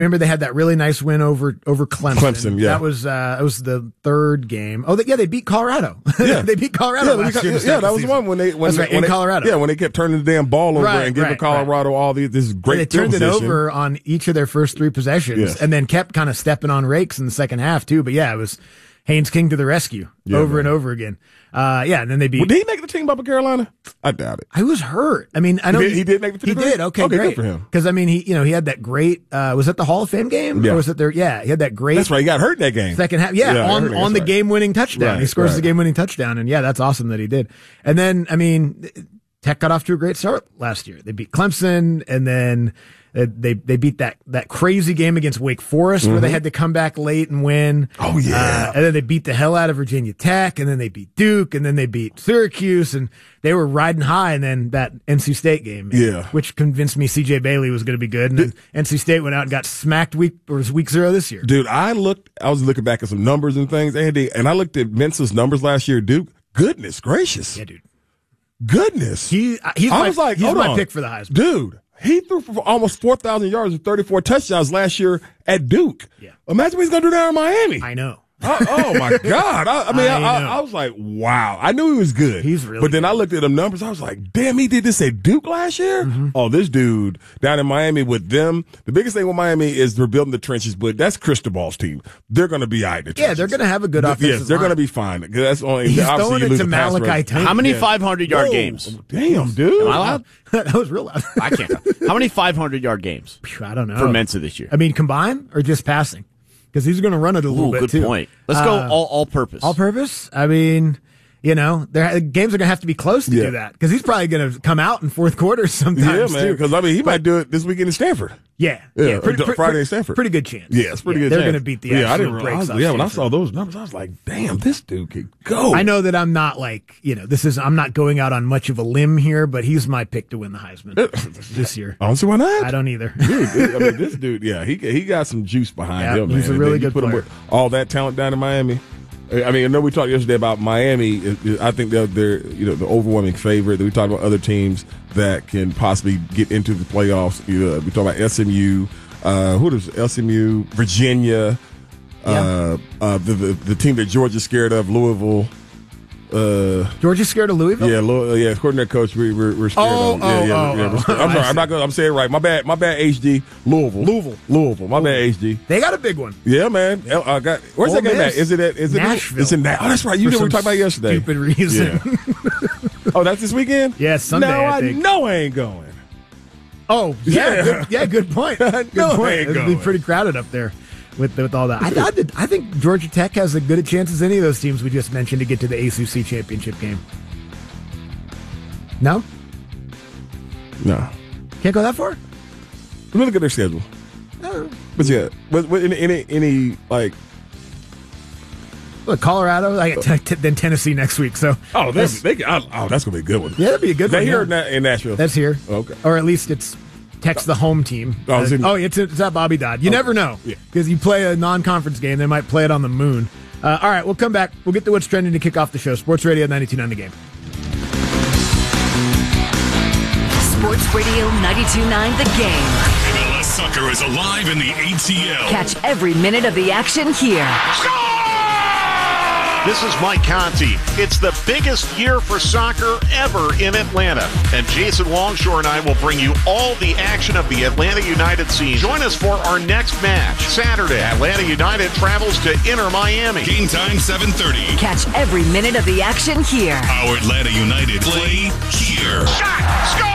Remember they had that really nice win over Clemson. Clemson, yeah. That was the third game. Oh, they beat Colorado. Yeah. They beat Colorado last year. Yeah, that was the one when they in Colorado. Yeah, when they kept turning the damn ball over and giving Colorado all this great They turned it over on each of their first 3 possessions and then kept kind of stepping on rakes in the second half too. But yeah, it was Haynes King to the rescue over and over again. And then they beat. Did he make the team up in Carolina? I doubt it. I was hurt. I mean, I know he did make the team. He did. Okay, good great for him. Because I mean, he had that great. Was that the Hall of Fame game? Yeah. Or was it there? Yeah, he had that great. That's right. He got hurt in that game. Second half. Yeah, on the game-winning touchdown. He scores the game-winning touchdown, and that's awesome that he did. And then, I mean, Tech got off to a great start last year. They beat Clemson, and then they beat that crazy game against Wake Forest where they had to come back late and win. Oh yeah. And then they beat the hell out of Virginia Tech, and then they beat Duke, and then they beat Syracuse, and they were riding high. And then that NC State game, which convinced me C.J. Bailey was going to be good. And then NC State went out and got smacked week 0 this year. Dude, I was looking back at some numbers and things, Andy, and I looked at Mensa's numbers last year. Duke, goodness gracious. Yeah, dude. Goodness. He's my pick for the Heisman. Dude, he threw for almost 4,000 yards and 34 touchdowns last year at Duke. Yeah. Imagine what he's going to do down in Miami. I know. Oh my God. I was like, wow. I knew he was good. He's really But then good. I looked at them numbers. I was like, damn, he did this at Duke last year? Mm-hmm. Oh, this dude down in Miami with them. The biggest thing with Miami is they're building the trenches, but that's Cristobal's team. They're going to be all right in the trenches. Yeah, they're going to have a good offensive Yes, they're line. going to be fine. That's only, He's obviously throwing you it lose to the pass Malachi rush. Tate. How many 500-yard games? Damn, dude. Am I allowed? That was real loud. I can't. How many 500-yard games I don't know. for Mensa this year? I mean, combined or just passing? Because he's going to run it a little bit, good too. point. Let's go all-purpose. All-purpose? I mean, games are going to have to be close to do that. Because he's probably going to come out in fourth quarter sometimes, Yeah, man. Because, he might do it this weekend in Stanford. Yeah. Friday in Stanford. Pretty good chance. Yeah, it's pretty good They're chance. going to beat the absolute brakes off when I Stanford. saw those numbers, I was like, damn, this dude could go. I know that I'm not I'm not going out on much of a limb here, but he's my pick to win the Heisman this year. I don't see why not. I don't either. Dude, this dude, he got some juice behind him, man. He's a really good player. Put him with all that talent down in Miami. I mean, I know we talked yesterday about Miami. I think they're the overwhelming favorite. We talked about other teams that can possibly get into the playoffs. We talked about SMU. Who does SMU? Virginia. The team that Georgia's scared of, Louisville. Georgia's scared of Louisville? Yeah, according to their coach, we're scared of. I'm sorry, I'm not going. I'm saying it right. My bad. HD. Louisville. My bad. HD. They got a big one. Yeah, man. Where's that game at? Is it Nashville? It's in Nashville. Oh, that's right. You know we talked about yesterday. Stupid reason. Yeah. Oh, that's this weekend? Yeah, Sunday. No, I think. know I ain't going. Oh, yeah. Good point. Good No, point. I ain't It'd be going. pretty crowded up there with all that. I think Georgia Tech has as good a chance as any of those teams we just mentioned to get to the ACC championship game. No? No. Can't go that far? Let me look at their schedule. But yeah, any like. Look, Colorado, then Tennessee next week. So that's gonna be a good one. Yeah, that'd be a good one. They here in Nashville. That's here. Okay. Or at least it's Tech's the home team. It's at Bobby Dodd. You never know because you play a non-conference game, they might play it on the moon. All right, we'll come back. We'll get to what's trending to kick off the show. Sports Radio 92.9 The Game. Sports Radio 92.9 The Game. MLS soccer is alive in the ATL. Catch every minute of the action here. This is Mike Conti. It's the biggest year for soccer ever in Atlanta. And Jason Longshore and I will bring you all the action of the Atlanta United season. Join us for our next match. Saturday, Atlanta United travels to Inter Miami. Game time 7:30. Catch every minute of the action here. Our Atlanta United play here. Shot! Score!